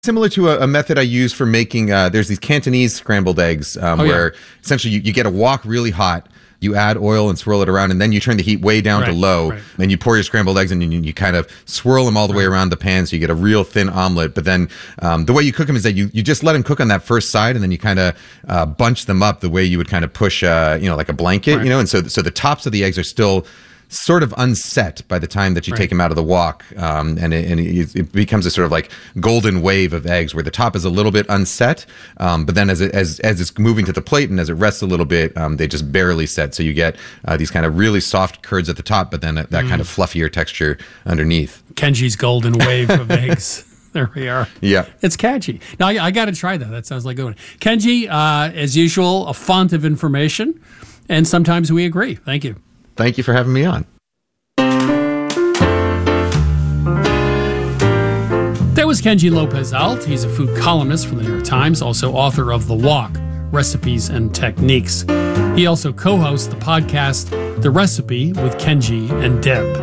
Similar to a method I use for making, there's these Cantonese scrambled eggs where essentially you get a wok really hot, you add oil and swirl it around, and then you turn the heat way down to low, and you pour your scrambled eggs in, and you kind of swirl them all the way around the pan so you get a real thin omelet. But then the way you cook them is that you just let them cook on that first side, and then you kind of bunch them up the way you would kind of push, like a blanket, and so the tops of the eggs are still sort of unset by the time that you take them out of the wok, and it becomes a sort of like golden wave of eggs where the top is a little bit unset, but then as it's moving to the plate and as it rests a little bit, they just barely set. So you get these kind of really soft curds at the top, but then that kind of fluffier texture underneath. Kenji's golden wave of eggs. There we are. Yeah. It's catchy. Now, I got to try that. That sounds like a good one. Kenji, as usual, a font of information, and sometimes we agree. Thank you. Thank you for having me on. That was Kenji Lopez-Alt. He's a food columnist for the New York Times, also author of The Wok, Recipes and Techniques. He also co-hosts the podcast The Recipe with Kenji and Deb.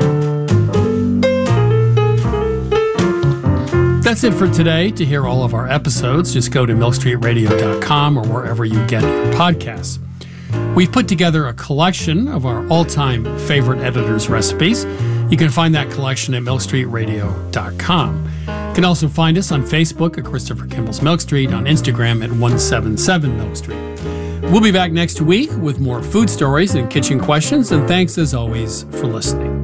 That's it for today. To hear all of our episodes, just go to milkstreetradio.com or wherever you get your podcasts. We've put together a collection of our all-time favorite editors' recipes. You can find that collection at milkstreetradio.com. You can also find us on Facebook at Christopher Kimball's Milk Street, on Instagram at 177 Milk Street. We'll be back next week with more food stories and kitchen questions, and thanks as always for listening.